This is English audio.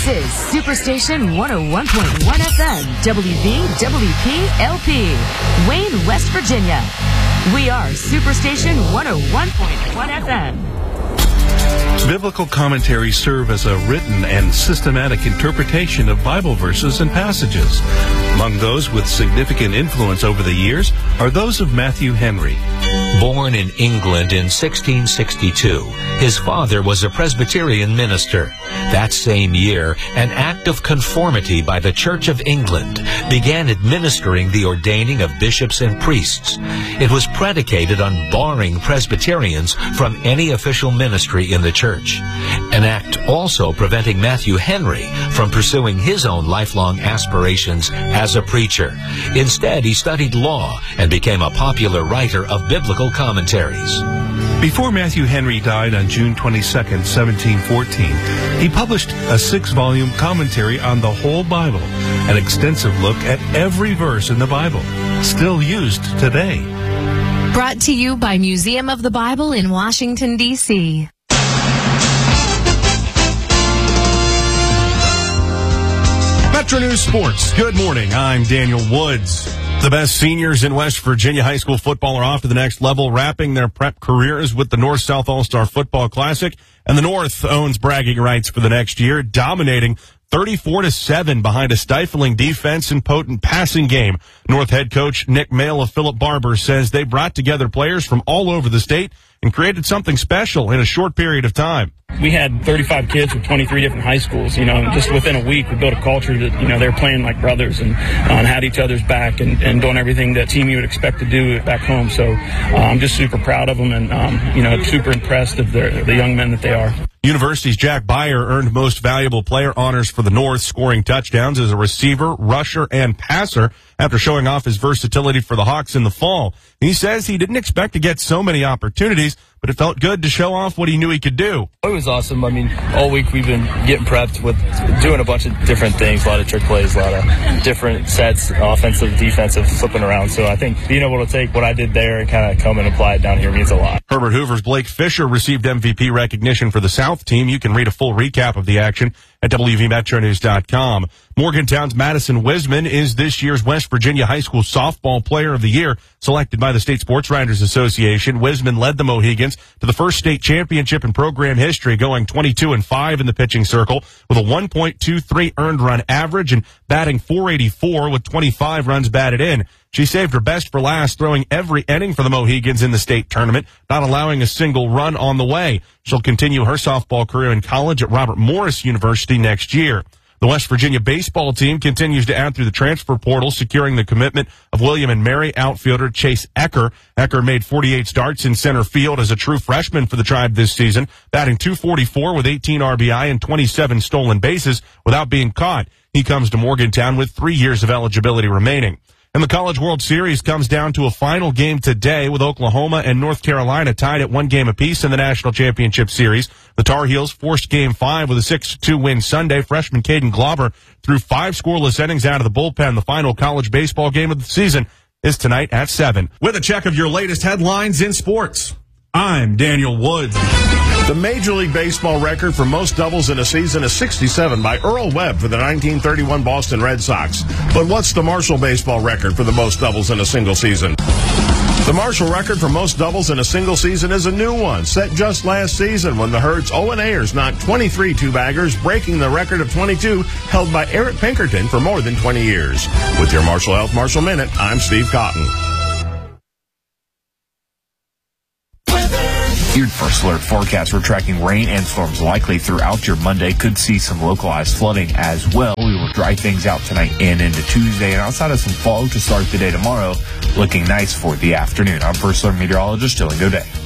is Superstation 101.1 FM, WVWP-LP, Wayne, West Virginia. We are Superstation 101.1 FM. Biblical commentaries serve as a written and systematic interpretation of Bible verses and passages. Among those with significant influence over the years are those of Matthew Henry. Born in England in 1662, his father was a Presbyterian minister. That same year, an act of conformity by the Church of England began administering the ordaining of bishops and priests. It was predicated on barring Presbyterians from any official ministry in the church. An act also preventing Matthew Henry from pursuing his own lifelong aspirations as a preacher. Instead, he studied law and became a popular writer of biblical commentaries. Before Matthew Henry died on June 22, 1714, he published a 6-volume commentary on the whole Bible, an extensive look at every verse in the Bible, still used today. Brought to you by Museum of the Bible in Washington, D.C. Metro News Sports. Good morning. I'm Daniel Woods. The best seniors in West Virginia high school football are off to the next level, wrapping their prep careers with the North-South All-Star Football Classic. And the North owns bragging rights for the next year, dominating 34-7 behind a stifling defense and potent passing game. North head coach Nick Mail of Philip Barber says they brought together players from all over the state and created something special in a short period of time. We had 35 kids from 23 different high schools, and just within a week we built a culture that, they're playing like brothers and had each other's back and doing everything that team you would expect to do back home. So I'm just super proud of them and, super impressed of the young men that they are. University's Jack Byer earned Most Valuable Player honors for the North, scoring touchdowns as a receiver, rusher, and passer after showing off his versatility for the Hawks in the fall. He says he didn't expect to get so many opportunities, but it felt good to show off what he knew he could do. It was awesome. All week we've been getting prepped with doing a bunch of different things, a lot of trick plays, a lot of different sets, offensive, defensive, flipping around. So I think being able to take what I did there and kind of come and apply it down here means a lot. Herbert Hoover's Blake Fisher received MVP recognition for the South team. You can read a full recap of the action at WVMetroNews.com. Morgantown's Madison Wisman is this year's West Virginia High School Softball Player of the Year, selected by the State Sports Writers Association. Wisman led the Mohegans to the first state championship in program history, going 22-5 in the pitching circle with a 1.23 earned run average and batting .484 with 25 runs batted in. She saved her best for last, throwing every inning for the Mohegans in the state tournament, not allowing a single run on the way. She'll continue her softball career in college at Robert Morris University next year. The West Virginia baseball team continues to add through the transfer portal, securing the commitment of William and Mary outfielder Chase Ecker. Ecker made 48 starts in center field as a true freshman for the Tribe this season, batting .244 with 18 RBI and 27 stolen bases without being caught. He comes to Morgantown with 3 years of eligibility remaining. And the College World Series comes down to a final game today with Oklahoma and North Carolina tied at 1 game apiece in the National Championship Series. The Tar Heels forced Game 5 with a 6-2 win Sunday. Freshman Caden Glauber threw 5 scoreless innings out of the bullpen. The final college baseball game of the season is tonight at 7. With a check of your latest headlines in sports, I'm Daniel Woods. The Major League Baseball record for most doubles in a season is 67 by Earl Webb for the 1931 Boston Red Sox. But what's the Marshall baseball record for the most doubles in a single season? The Marshall record for most doubles in a single season is a new one, set just last season when the Herd's Owen Ayers knocked 23 two-baggers, breaking the record of 22 held by Eric Pinkerton for more than 20 years. With your Marshall Health Marshall Minute, I'm Steve Cotton. Your First Alert forecast, we're tracking rain and storms likely throughout your Monday. Could see some localized flooding as well. We will dry things out tonight and into Tuesday. And outside of some fog to start the day tomorrow, looking nice for the afternoon. I'm First Alert meteorologist Dylan Godet.